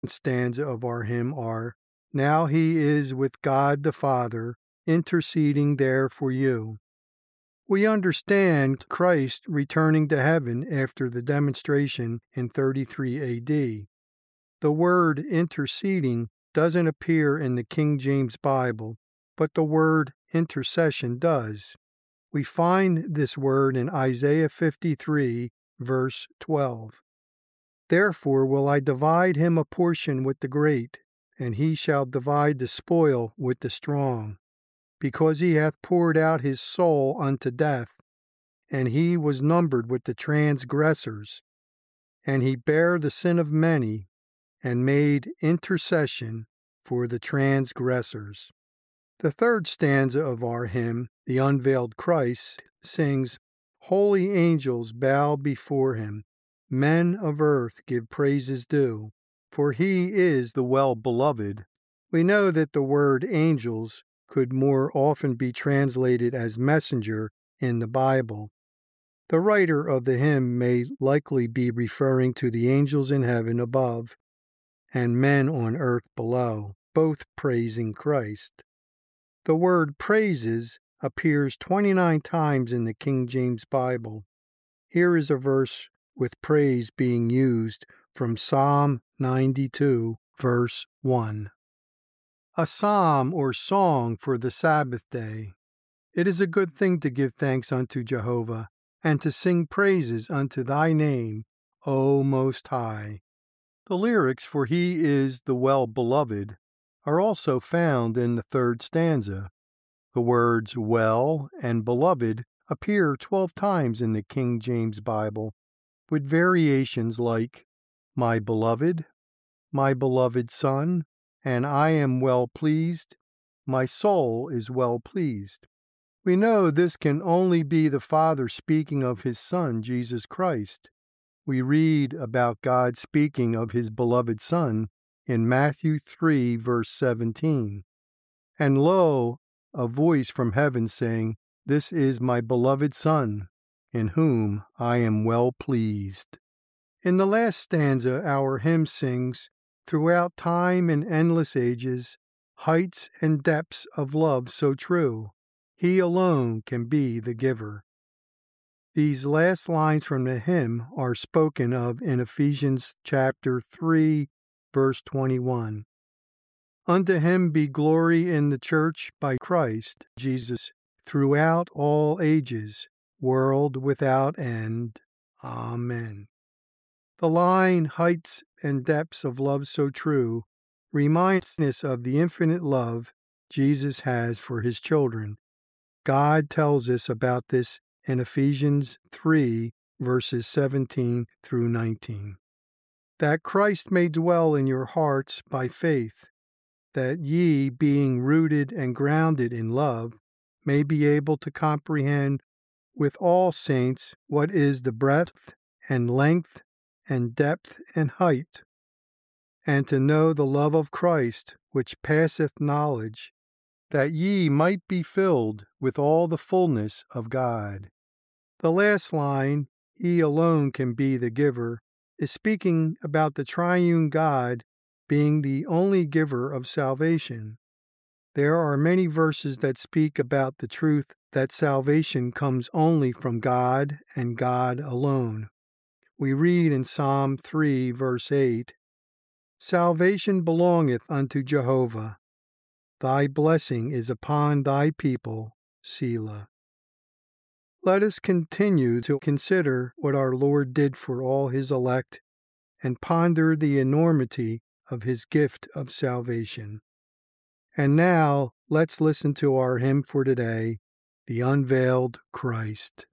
stanza of our hymn are, "Now he is with God the Father, interceding there for you." We understand Christ returning to heaven after the demonstration in 33 AD. The word interceding doesn't appear in the King James Bible, but the word intercession does. We find this word in Isaiah 53, verse 12. "Therefore will I divide him a portion with the great, and he shall divide the spoil with the strong, because he hath poured out his soul unto death, and he was numbered with the transgressors, and he bare the sin of many, and made intercession for the transgressors." The third stanza of our hymn, "The Unveiled Christ," sings, "Holy angels bow before him, men of earth give praises due, for he is the well-beloved." We know that the word angels could more often be translated as messenger in the Bible. The writer of the hymn may likely be referring to the angels in heaven above and men on earth below, both praising Christ. The word praises appears 29 times in the King James Bible. Here is a verse with praise being used from Psalm 92, verse 1. A psalm or song for the Sabbath day. It is a good thing to give thanks unto Jehovah, and to sing praises unto thy name, O Most High. The lyrics for "He is the Well-Beloved" are also found in the third stanza. The words well and beloved appear 12 times in the King James Bible, with variations like my beloved Son, and I am well pleased, my soul is well pleased. We know this can only be the Father speaking of his Son, Jesus Christ. We read about God speaking of his beloved Son in Matthew 3, verse 17. "And lo, a voice from heaven saying, This is my beloved Son, in whom I am well pleased." In the last stanza, our hymn sings, "Throughout time and endless ages, heights and depths of love so true, he alone can be the giver." These last lines from the hymn are spoken of in Ephesians chapter 3, verse 21. "Unto him be glory in the church by Christ Jesus throughout all ages, world without end. Amen." The line, "heights and depths of love so true," reminds us of the infinite love Jesus has for his children. God tells us about this in Ephesians 3, verses 17 through 19. "That Christ may dwell in your hearts by faith, that ye, being rooted and grounded in love, may be able to comprehend with all saints what is the breadth and length and depth and height, and to know the love of Christ, which passeth knowledge, that ye might be filled with all the fullness of God." The last line, "He alone can be the giver," is speaking about the triune God being the only giver of salvation. There are many verses that speak about the truth that salvation comes only from God and God alone. We read in Psalm 3, verse 8, "Salvation belongeth unto Jehovah. Thy blessing is upon thy people, Selah." Let us continue to consider what our Lord did for all his elect and ponder the enormity of his gift of salvation. And now, let's listen to our hymn for today, "The Unveiled Christ."